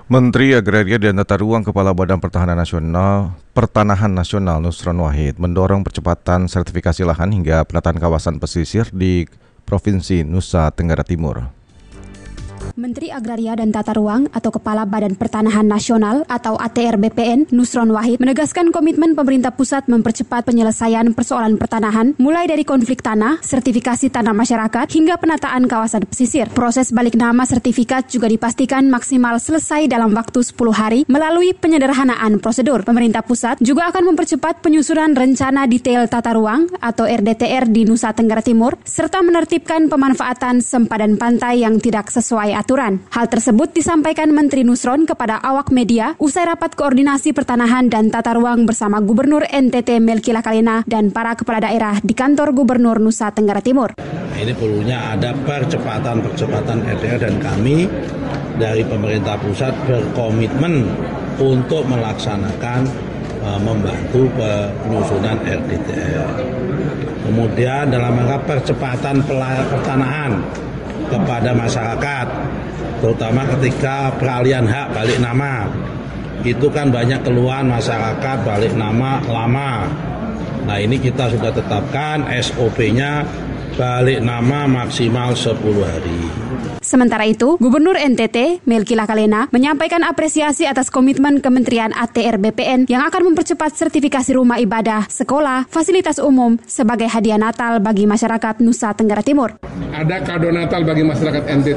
Menteri Agraria dan Tata Ruang Kepala Badan Pertanahan Nasional Nusron Wahid mendorong percepatan sertifikasi lahan hingga penataan kawasan pesisir di Provinsi Nusa Tenggara Timur. Menteri Agraria dan Tata Ruang atau Kepala Badan Pertanahan Nasional atau ATR BPN Nusron Wahid menegaskan komitmen pemerintah pusat mempercepat penyelesaian persoalan pertanahan mulai dari konflik tanah, sertifikasi tanah masyarakat hingga penataan kawasan pesisir. Proses balik nama sertifikat juga dipastikan maksimal selesai dalam waktu 10 hari melalui penyederhanaan prosedur. Pemerintah pusat juga akan mempercepat penyusunan rencana detail tata ruang atau RDTR di Nusa Tenggara Timur serta menertibkan pemanfaatan sempadan pantai yang tidak sesuai aturan. Hal tersebut disampaikan Menteri Nusron kepada awak media usai rapat koordinasi pertanahan dan tata ruang bersama Gubernur NTT Melki Lakalena dan para kepala daerah di kantor Gubernur Nusa Tenggara Timur. Ini perlunya ada percepatan RDTR dan kami dari pemerintah pusat berkomitmen untuk melaksanakan membantu penyusunan RDTR. Kemudian dalam rangka percepatan pertanahan kepada masyarakat, terutama ketika peralihan hak balik nama. Itu kan banyak keluhan masyarakat balik nama lama. Nah, ini kita sudah tetapkan SOP-nya balik nama maksimal 10 hari. Sementara itu, Gubernur NTT Melki Lakalena menyampaikan apresiasi atas komitmen Kementerian ATR BPN yang akan mempercepat sertifikasi rumah ibadah, sekolah, fasilitas umum sebagai hadiah Natal bagi masyarakat Nusa Tenggara Timur. Ada kado Natal bagi masyarakat NTT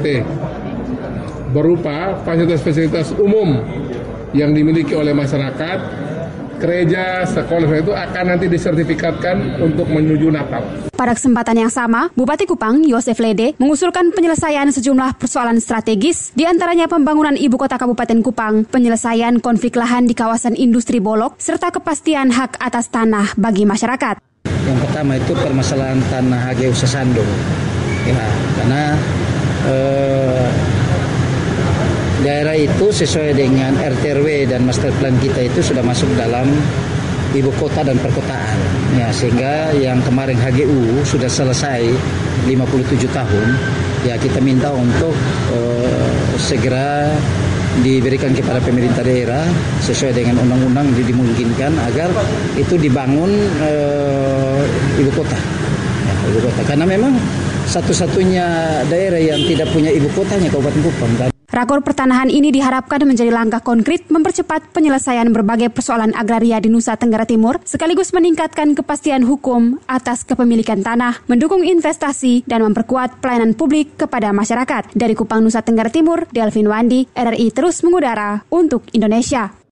berupa fasilitas-fasilitas umum yang dimiliki oleh masyarakat. Gereja, sekolah itu akan nanti disertifikatkan untuk menuju Natal. Pada kesempatan yang sama, Bupati Kupang Yosef Lede mengusulkan penyelesaian sejumlah persoalan strategis, diantaranya pembangunan ibu kota Kabupaten Kupang, penyelesaian konflik lahan di kawasan industri Bolok, serta kepastian hak atas tanah bagi masyarakat. Yang pertama itu permasalahan tanah HGU Sesando, ya, karena daerah itu sesuai dengan RT/RW dan master plan kita itu sudah masuk dalam ibu kota dan perkotaan. Ya, sehingga yang kemarin HGU sudah selesai 57 tahun, ya kita minta untuk segera diberikan kepada pemerintah daerah sesuai dengan undang-undang dimungkinkan agar itu dibangun ibu kota. Ya, ibu kota. Karena memang satu-satunya daerah yang tidak punya ibu kotanya Kabupaten Kupang. Rakor pertanahan ini diharapkan menjadi langkah konkret mempercepat penyelesaian berbagai persoalan agraria di Nusa Tenggara Timur, sekaligus meningkatkan kepastian hukum atas kepemilikan tanah, mendukung investasi, dan memperkuat pelayanan publik kepada masyarakat. Dari Kupang, Nusa Tenggara Timur, Delvin Wandi, RRI terus mengudara untuk Indonesia.